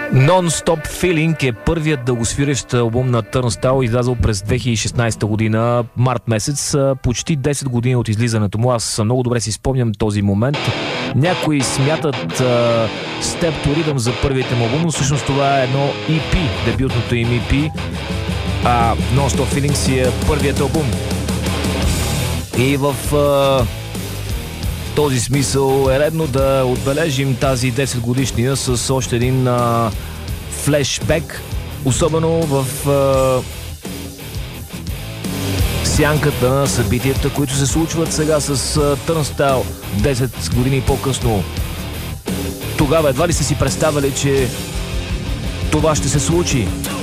Non-Stop Feeling е първият дългосвирещ албум на Turnstile, излязъл през 2016 година, март месец, почти 10 години от излизането му. Аз много добре си спомням този момент. Някои смятат Step to Rhythm за първият им албум, но всъщност това е едно EP, дебютното им EP, а Non-Stop Feeling си е първият албум. И в този смисъл е редно да отбележим тази 10 годишнина с още един флешбек, особено в сянката на събитията, които се случват сега с Turnstile 10 години по-късно. Тогава едва ли сте си представили, че това ще се случи.